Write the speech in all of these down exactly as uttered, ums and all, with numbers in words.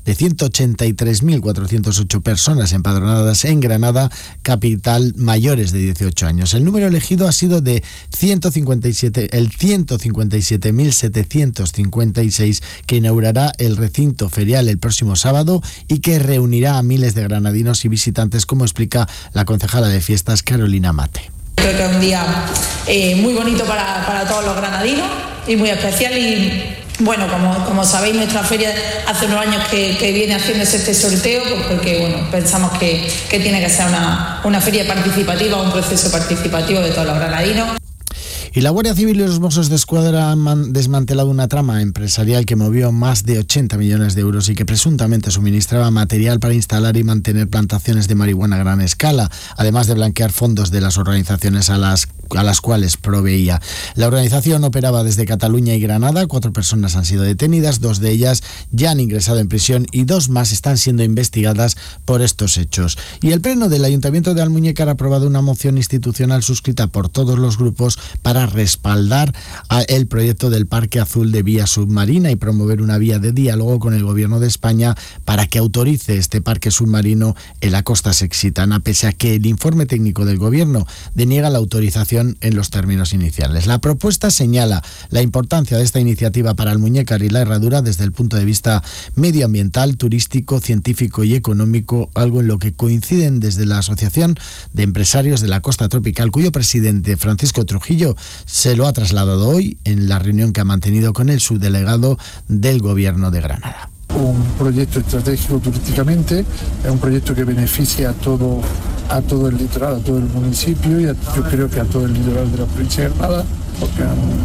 de ciento ochenta y tres mil cuatrocientas ocho personas empadronadas en Granada, capital, mayores de dieciocho años. El número elegido ha sido de ciento cincuenta y siete, el ciento cincuenta y siete mil setecientos cincuenta y seis, que inaugurará el recinto ferial el próximo sábado y que reunirá a miles de granadinos y visitantes, como explica la concejala de fiestas Carolina Mate. Creo que es un día eh, muy bonito para, para todos los granadinos y muy especial. Y bueno, como, como sabéis, nuestra feria hace unos años que, que viene haciéndose este sorteo, pues porque bueno, pensamos que, que tiene que ser una, una feria participativa, un proceso participativo de todos los granadinos. Y la Guardia Civil y los Mossos de Escuadra han desmantelado una trama empresarial que movió más de ochenta millones de euros y que presuntamente suministraba material para instalar y mantener plantaciones de marihuana a gran escala, además de blanquear fondos de las organizaciones a las, a las cuales proveía. La organización operaba desde Cataluña y Granada. Cuatro personas han sido detenidas, dos de ellas ya han ingresado en prisión y dos más están siendo investigadas por estos hechos. Y el Pleno del Ayuntamiento de Almuñécar ha aprobado una moción institucional suscrita por todos los grupos para respaldar el proyecto del Parque Azul de vía submarina y promover una vía de diálogo con el Gobierno de España para que autorice este parque submarino en la costa sexitana, pese a que el informe técnico del Gobierno deniega la autorización en los términos iniciales. La propuesta señala la importancia de esta iniciativa para Almuñécar y la Herradura desde el punto de vista medioambiental, turístico, científico y económico, algo en lo que coinciden desde la Asociación de Empresarios de la Costa Tropical, cuyo presidente, Francisco Trujillo, se lo ha trasladado hoy en la reunión que ha mantenido con el subdelegado del Gobierno de Granada. Un proyecto estratégico turísticamente, es un proyecto que beneficia a todo, a todo el litoral, a todo el municipio y a, yo creo que a todo el litoral de la provincia de Granada, porque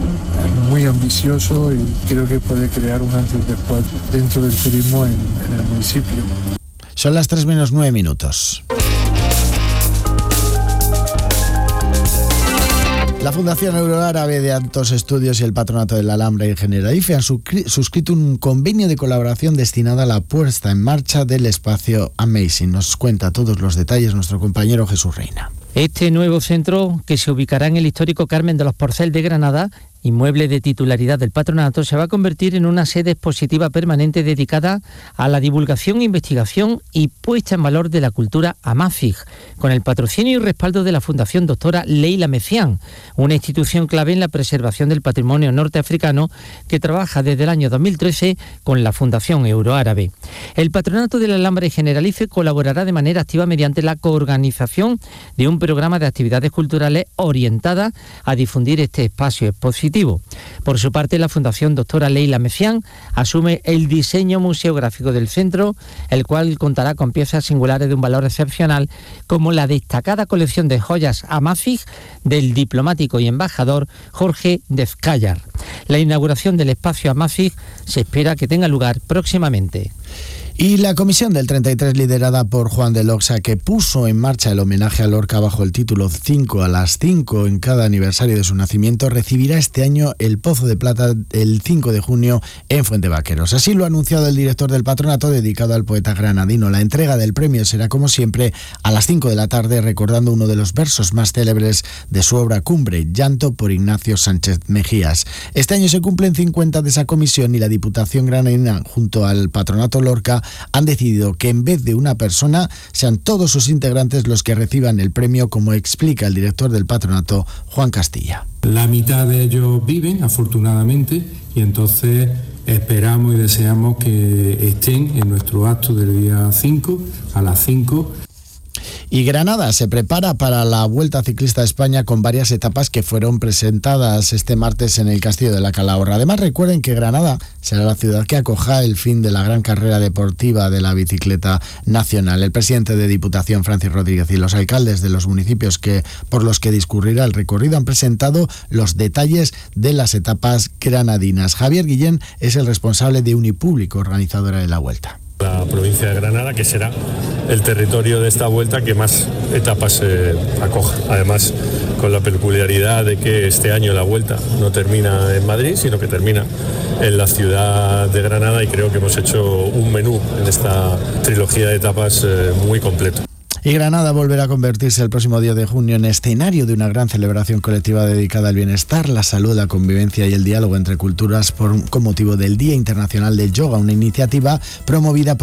es muy ambicioso y creo que puede crear un antes y después dentro del turismo en, en el municipio. Son las tres menos nueve minutos. La Fundación Euroárabe de Altos Estudios y el Patronato de la Alhambra y el Generalife han suscrito un convenio de colaboración destinado a la puesta en marcha del espacio Amazing. Nos cuenta todos los detalles nuestro compañero Jesús Reina. Este nuevo centro, que se ubicará en el histórico Carmen de los Porcel de Granada, inmueble de titularidad del patronato, se va a convertir en una sede expositiva permanente dedicada a la divulgación, investigación y puesta en valor de la cultura amazigh, con el patrocinio y respaldo de la Fundación Doctora Leila Mecián, una institución clave en la preservación del patrimonio norteafricano que trabaja desde el año dos mil trece con la Fundación Euroárabe. El Patronato de la Alhambra y Generalife colaborará de manera activa mediante la coorganización de un programa de actividades culturales orientada a difundir este espacio expositivo. Por su parte, la Fundación Doctora Leila Mecián asume el diseño museográfico del centro, el cual contará con piezas singulares de un valor excepcional, como la destacada colección de joyas amazigh del diplomático y embajador Jorge Dezcayar. La inauguración del espacio amazigh se espera que tenga lugar próximamente. Y la Comisión del treinta y tres, liderada por Juan de Loxa, que puso en marcha el homenaje a Lorca bajo el título cinco a las cinco en cada aniversario de su nacimiento, recibirá este año el Pozo de Plata el cinco de junio en Fuentevaqueros. Así lo ha anunciado el director del patronato dedicado al poeta granadino. La entrega del premio será, como siempre, a las cinco de la tarde, recordando uno de los versos más célebres de su obra cumbre, Llanto, por Ignacio Sánchez Mejías. Este año se cumplen cincuenta de esa comisión y la Diputación granadina, junto al patronato Lorca, han decidido que en vez de una persona sean todos sus integrantes los que reciban el premio, como explica el director del patronato, Juan Castilla. La mitad de ellos viven, afortunadamente, y entonces esperamos y deseamos que estén en nuestro acto del día cinco, a las cinco. Y Granada se prepara para la Vuelta Ciclista de España con varias etapas que fueron presentadas este martes en el Castillo de la Calahorra. Además, recuerden que Granada será la ciudad que acoja el fin de la gran carrera deportiva de la bicicleta nacional. El presidente de Diputación, Francis Rodríguez, y los alcaldes de los municipios que por los que discurrirá el recorrido han presentado los detalles de las etapas granadinas. Javier Guillén es el responsable de Unipúblico, organizadora de la Vuelta. La provincia de Granada, que será el territorio de esta vuelta que más etapas eh, acoja. Además, con la peculiaridad de que este año la vuelta no termina en Madrid, sino que termina en la ciudad de Granada, y creo que hemos hecho un menú en esta trilogía de etapas eh, muy completo. Y Granada volverá a convertirse el próximo diez de junio en escenario de una gran celebración colectiva dedicada al bienestar, la salud, la convivencia y el diálogo entre culturas por, con motivo del Día Internacional del Yoga, una iniciativa promovida por